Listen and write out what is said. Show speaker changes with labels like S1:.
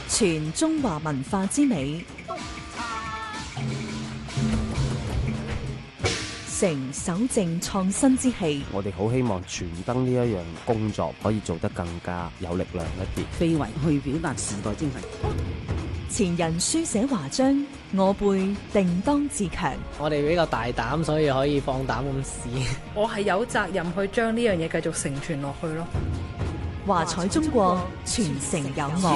S1: 傳中華文化之美，成守正創新之氣。
S2: 我哋好希望傳燈呢一樣工作可以做得更加有力量一啲，
S3: 非遺去表達時代精神。
S1: 前人書寫華章，我輩定當自強。
S4: 我哋比較大膽，所以可以放膽咁試。
S5: 我係有責任去將呢樣嘢繼續承傳落去咯。
S1: 華彩中國，傳承有我。